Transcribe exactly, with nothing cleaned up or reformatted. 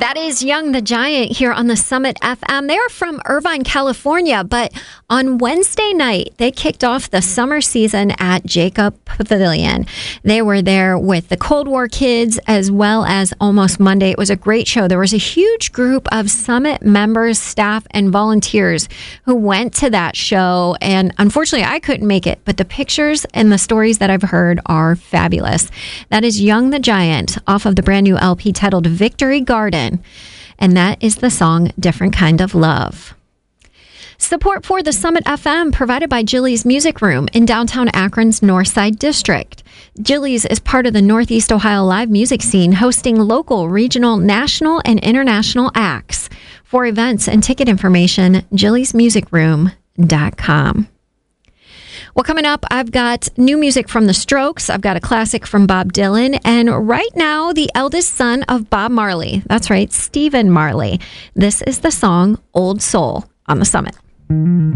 That is Young the Giant here on the Summit F M. They're from Irvine, California, but on Wednesday night, they kicked off the summer season at Jacob Pavilion. They were there with the Cold War Kids as well as Almost Monday. It was a great show. There was a huge group of Summit members, staff, and volunteers who went to that show, and unfortunately, I couldn't make it, but the pictures and the stories that I've heard are fabulous. That is Young the Giant off of the brand new L P titled Victory Garden. And that is the song Different Kind of Love. Support for the Summit F M provided by Jilly's Music Room in downtown Akron's Northside District. Jilly's is part of the Northeast Ohio live music scene, hosting local, regional, national, and international acts. For events and ticket information, jillys music room dot com. Well, coming up, I've got new music from The Strokes. I've got a classic from Bob Dylan. And right now, the eldest son of Bob Marley. That's right, Stephen Marley. This is the song Old Soul on the Summit.